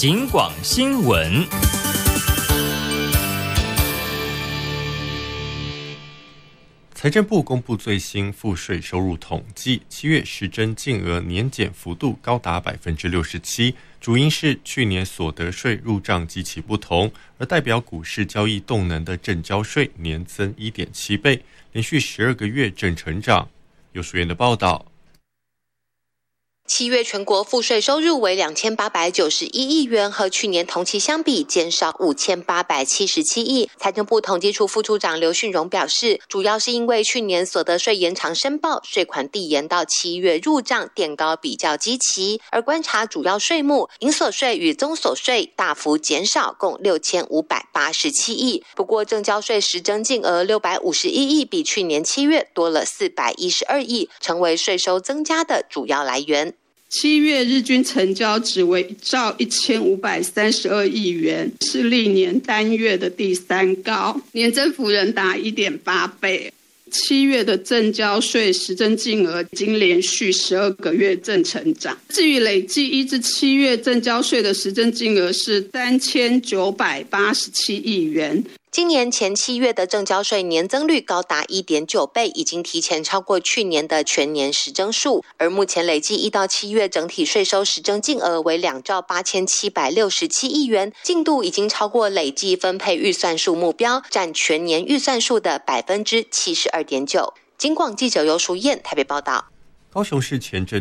警广新闻。 财政部公布最新赋税收入统计，7月实征净额年减幅度高达 67%， 主因是去年所得税入账基期不同，而代表股市交易动能的证交税年增 1.7 倍，连续12个月正成长。有书院的报道。 7月全国赋税收入为2891亿元，和去年同期相比减少5877亿。财政部统计处副处长刘训荣表示，主要是因为去年所得税延长申报，税款递延到7月入账，垫高比较基期。而观察主要税目，营所税与综所税大幅减少，共6587亿。不过证交税实征净额651亿，比去年7月多了412亿，成为税收增加的主要来源。 7月日均成交值为兆1532亿元，是历年单月的第3高，年增幅仍达 1.8 倍。7月的证交税实征净额已经连续12个月正成长。至于累计1至7月证交税的实征金额是3987亿元。 今年前7月的证交税年增率高达 1.9 倍，已经提前超过去年的全年实征数。而目前累计1到7月整体税收实征净额为2兆8767亿元，进度已经超过累计分配预算数目标，占全年预算数的 72.9%。 警广记者游淑燕台北报道。 高雄市前镇